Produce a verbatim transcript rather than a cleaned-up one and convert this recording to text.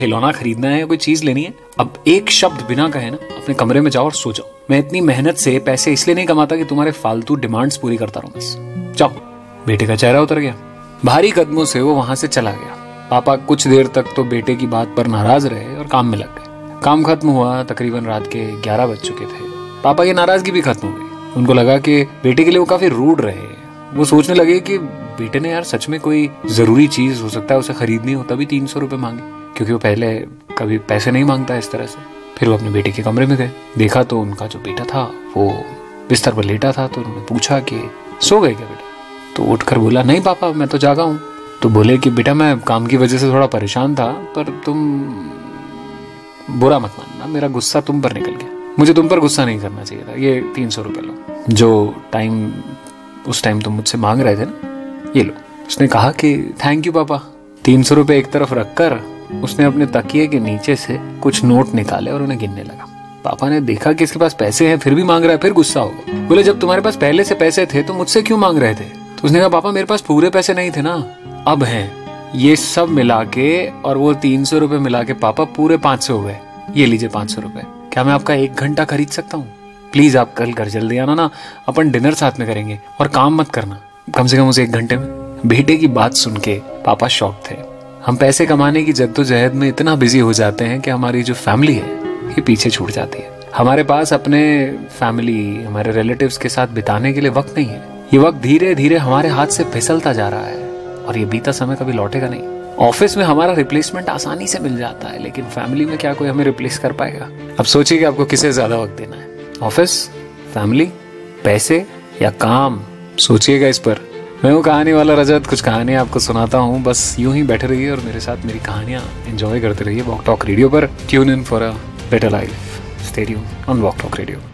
खिलौना खरीदना है, कोई चीज लेनी है, अब एक शब्द बिना कहे ना अपने कमरे में जाओ और सो जाओ। मैं इतनी मेहनत से पैसे इसलिए नहीं कमाता कि तुम्हारे फालतू डिमांड्स पूरी करता रहूं बस। जाओ। बेटे का चेहरा उतर गया, भारी कदमों से वो वहां से चला गया। पापा कुछ देर तक तो बेटे की बात पर नाराज रहे और काम में लग गए। काम खत्म हुआ, तकरीबन रात के ग्यारह बज चुके थे। पापा की नाराजगी भी खत्म हो गई। उनको लगा कि बेटे के लिए वो काफी रूड रहे। वो सोचने लगे कि बेटे ने यार सच में कोई जरूरी चीज हो सकता है उसे खरीदनी हो, तभी तीन सौ रुपए मांगे, क्योंकि वो पहले कभी पैसे नहीं मांगता इस तरह से। फिर वो अपने बेटे के कमरे में गए, देखा तो उनका जो बेटा था वो बिस्तर पर लेटा था। तो उन्होंने पूछा कि सो गए क्या बेटा? तो उठकर बोला, नहीं पापा मैं तो जागा हूँ। तो बोले कि बेटा मैं काम की वजह से थोड़ा परेशान था, पर तुम बुरा मत मानना, मेरा गुस्सा तुम पर निकल गया। मुझे तुम पर गुस्सा नहीं करना चाहिए था। ये तीन सौ रुपए लो, जो टाइम उस टाइम तुम मुझसे मांग रहे थे ना, ये लो। उसने कहा कि थैंक यू पापा। तीन सौ रुपए एक तरफ रखकर उसने अपने तकिए के नीचे से कुछ नोट निकाले और उन्हें गिनने लगा। पापा ने देखा कि इसके पास पैसे हैं फिर भी मांग रहा है, फिर गुस्सा हो गया। बोले जब तुम्हारे पास पहले से पैसे थे तो मुझसे क्यों मांग रहे थे? तो उसने कहा पापा मेरे पास पूरे पैसे नहीं थे ना, अब हैं। ये सब मिला के और वो तीन सौ रुपए मिला के पापा पूरे पांच सौ हो गए। ये लीजिए पांच सौ रुपए। क्या मैं आपका एक घंटा खरीद सकता हूँ? प्लीज आप कल घर जल्दी आना ना, अपन डिनर साथ में करेंगे, और काम मत करना कम से कम उस एक घंटे में। बेटे की बात सुन के पापा शॉक थे। हम पैसे कमाने की जद्दोजहद में इतना बिजी हो जाते हैं कि हमारी जो फैमिली है ये पीछे छूट जाती है। हमारे पास अपने फैमिली, हमारे रिलेटिव्स के साथ बिताने के लिए वक्त नहीं है। ये वक्त धीरे धीरे हमारे हाथ से फिसलता जा रहा है और ये बीता समय कभी लौटेगा नहीं। ऑफिस में हमारा रिप्लेसमेंट आसानी से मिल जाता है, लेकिन फैमिली में क्या कोई हमें रिप्लेस कर पाएगा? अब सोचिए कि आपको किसे ज्यादा वक्त देना है, ऑफिस, फैमिली, पैसे या काम? सोचिएगा इस पर। मैं हूँ कहानी वाला रजत, कुछ कहानियां आपको सुनाता हूँ। बस यूं ही बैठे रहिए और मेरे साथ मेरी कहानियां एंजॉय करते रहिए वॉक टॉक रेडियो पर। Tune in for a better life. Stay tuned on walk talk radio.